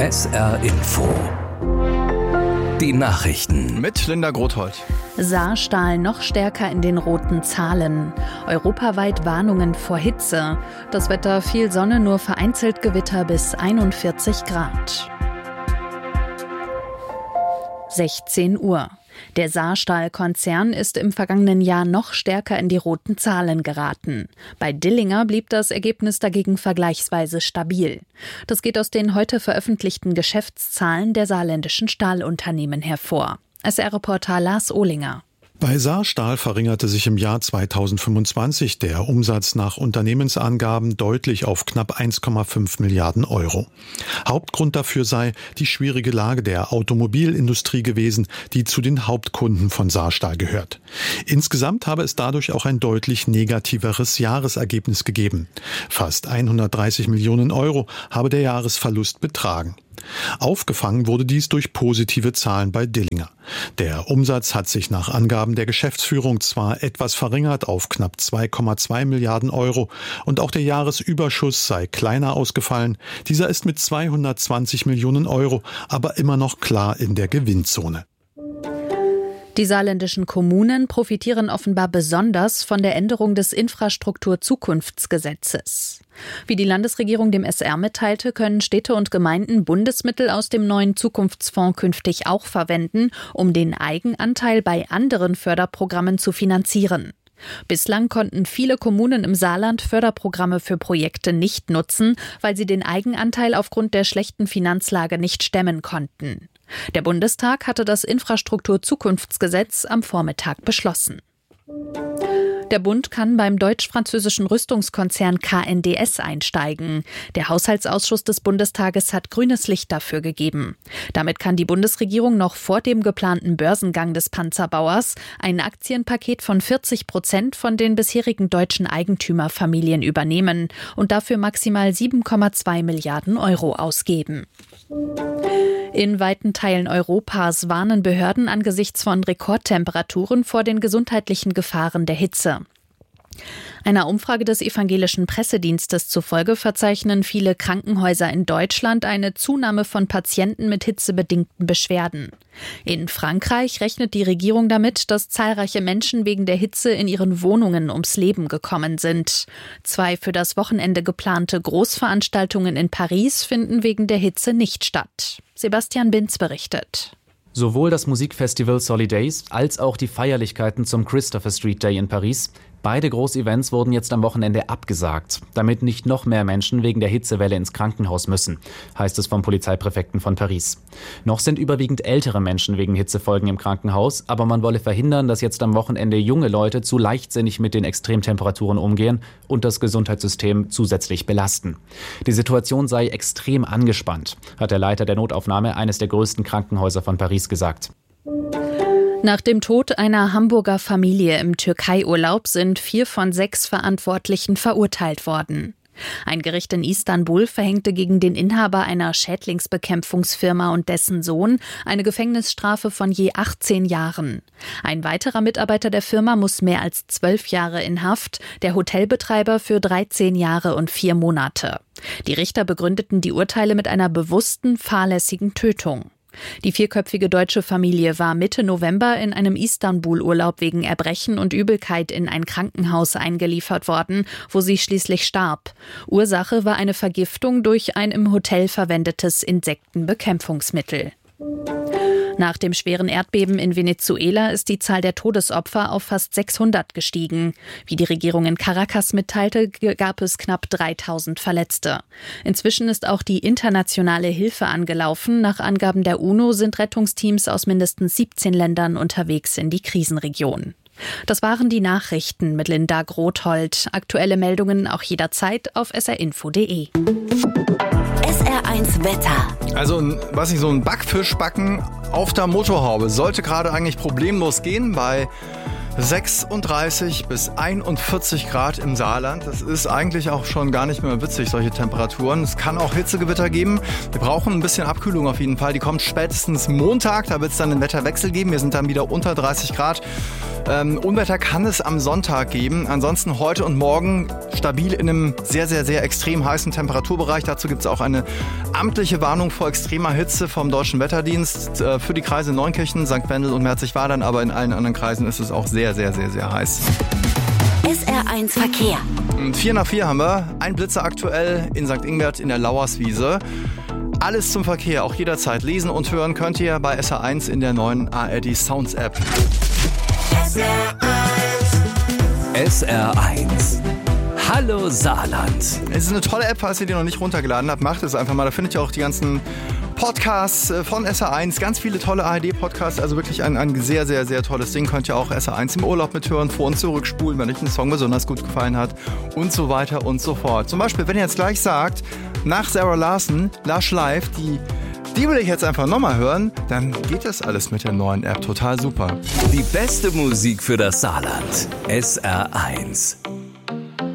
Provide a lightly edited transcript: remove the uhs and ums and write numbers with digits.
SR Info. Die Nachrichten mit Linda Grothold. Saarstahl noch stärker in den roten Zahlen. Europaweit Warnungen vor Hitze. Das Wetter viel Sonne, nur vereinzelt Gewitter bis 41 Grad. 16 Uhr. Der Saarstahl-Konzern ist im vergangenen Jahr noch stärker in die roten Zahlen geraten. Bei Dillinger blieb das Ergebnis dagegen vergleichsweise stabil. Das geht aus den heute veröffentlichten Geschäftszahlen der saarländischen Stahlunternehmen hervor. SR-Reporter Lars Ohlinger. Bei Saarstahl verringerte sich im Jahr 2025 der Umsatz nach Unternehmensangaben deutlich auf knapp 1,5 Milliarden Euro. Hauptgrund dafür sei die schwierige Lage der Automobilindustrie gewesen, die zu den Hauptkunden von Saarstahl gehört. Insgesamt habe es dadurch auch ein deutlich negativeres Jahresergebnis gegeben. Fast 130 Millionen Euro habe der Jahresverlust betragen. Aufgefangen wurde dies durch positive Zahlen bei Dillinger. Der Umsatz hat sich nach Angaben der Geschäftsführung zwar etwas verringert auf knapp 2,2 Milliarden Euro und auch der Jahresüberschuss sei kleiner ausgefallen. Dieser ist mit 220 Millionen Euro aber immer noch klar in der Gewinnzone. Die saarländischen Kommunen profitieren offenbar besonders von der Änderung des Infrastrukturzukunftsgesetzes. Wie die Landesregierung dem SR mitteilte, können Städte und Gemeinden Bundesmittel aus dem neuen Zukunftsfonds künftig auch verwenden, um den Eigenanteil bei anderen Förderprogrammen zu finanzieren. Bislang konnten viele Kommunen im Saarland Förderprogramme für Projekte nicht nutzen, weil sie den Eigenanteil aufgrund der schlechten Finanzlage nicht stemmen konnten. Der Bundestag hatte das Infrastrukturzukunftsgesetz am Vormittag beschlossen. Der Bund kann beim deutsch-französischen Rüstungskonzern KNDS einsteigen. Der Haushaltsausschuss des Bundestages hat grünes Licht dafür gegeben. Damit kann die Bundesregierung noch vor dem geplanten Börsengang des Panzerbauers ein Aktienpaket von 40% von den bisherigen deutschen Eigentümerfamilien übernehmen und dafür maximal 7,2 Milliarden Euro ausgeben. In weiten Teilen Europas warnen Behörden angesichts von Rekordtemperaturen vor den gesundheitlichen Gefahren der Hitze. Einer Umfrage des evangelischen Pressedienstes zufolge verzeichnen viele Krankenhäuser in Deutschland eine Zunahme von Patienten mit hitzebedingten Beschwerden. In Frankreich rechnet die Regierung damit, dass zahlreiche Menschen wegen der Hitze in ihren Wohnungen ums Leben gekommen sind. 2 für das Wochenende geplante Großveranstaltungen in Paris finden wegen der Hitze nicht statt. Sebastian Binz berichtet. Sowohl das Musikfestival Solidays als auch die Feierlichkeiten zum Christopher Street Day in Paris. Beide Großevents wurden jetzt am Wochenende abgesagt, damit nicht noch mehr Menschen wegen der Hitzewelle ins Krankenhaus müssen, heißt es vom Polizeipräfekten von Paris. Noch sind überwiegend ältere Menschen wegen Hitzefolgen im Krankenhaus, aber man wolle verhindern, dass jetzt am Wochenende junge Leute zu leichtsinnig mit den Extremtemperaturen umgehen und das Gesundheitssystem zusätzlich belasten. Die Situation sei extrem angespannt, hat der Leiter der Notaufnahme eines der größten Krankenhäuser von Paris gesagt. Nach dem Tod einer Hamburger Familie im Türkei-Urlaub sind 4 von 6 Verantwortlichen verurteilt worden. Ein Gericht in Istanbul verhängte gegen den Inhaber einer Schädlingsbekämpfungsfirma und dessen Sohn eine Gefängnisstrafe von je 18 Jahren. Ein weiterer Mitarbeiter der Firma muss mehr als 12 Jahre in Haft, der Hotelbetreiber für 13 Jahre und 4 Monate. Die Richter begründeten die Urteile mit einer bewussten, fahrlässigen Tötung. Die 4-köpfige deutsche Familie war Mitte November in einem Istanbul-Urlaub wegen Erbrechen und Übelkeit in ein Krankenhaus eingeliefert worden, wo sie schließlich starb. Ursache war eine Vergiftung durch ein im Hotel verwendetes Insektenbekämpfungsmittel. Nach dem schweren Erdbeben in Venezuela ist die Zahl der Todesopfer auf fast 600 gestiegen. Wie die Regierung in Caracas mitteilte, gab es knapp 3000 Verletzte. Inzwischen ist auch die internationale Hilfe angelaufen. Nach Angaben der UNO sind Rettungsteams aus mindestens 17 Ländern unterwegs in die Krisenregion. Das waren die Nachrichten mit Linda Grothold. Aktuelle Meldungen auch jederzeit auf srinfo.de. SR1 Wetter. Also, so ein Backfischbacken auf der Motorhaube sollte gerade eigentlich problemlos gehen bei 36 bis 41 Grad im Saarland. Das ist eigentlich auch schon gar nicht mehr witzig, solche Temperaturen. Es kann auch Hitzegewitter geben. Wir brauchen ein bisschen Abkühlung auf jeden Fall. Die kommt spätestens Montag. Da wird es dann einen Wetterwechsel geben. Wir sind dann wieder unter 30 Grad. Unwetter kann es am Sonntag geben. Ansonsten heute und morgen stabil in einem sehr, sehr, sehr extrem heißen Temperaturbereich. Dazu gibt es auch eine amtliche Warnung vor extremer Hitze vom Deutschen Wetterdienst für die Kreise Neunkirchen, St. Wendel und Merzig-Wadern. Aber in allen anderen Kreisen ist es auch sehr, sehr, sehr, sehr heiß. SR1 Verkehr. 4 nach 4 haben wir. Ein Blitzer aktuell in St. Ingbert in der Lauerswiese. Alles zum Verkehr, auch jederzeit lesen und hören könnt ihr bei SR1 in der neuen ARD Sounds App. SR1. Hallo Saarland. Es ist eine tolle App, falls ihr die noch nicht runtergeladen habt. Macht es einfach mal. Da findet ihr auch die ganzen Podcasts von SR1. Ganz viele tolle ARD-Podcasts. Also wirklich ein sehr, sehr, sehr tolles Ding. Könnt ihr auch SR1 im Urlaub mithören, vor- und zurückspulen, wenn euch ein Song besonders gut gefallen hat und so weiter und so fort. Zum Beispiel, wenn ihr jetzt gleich sagt, nach Sarah Larson, Lush Live, die will ich jetzt einfach nochmal hören, dann geht das alles mit der neuen App total super. Die beste Musik für das Saarland. SR1.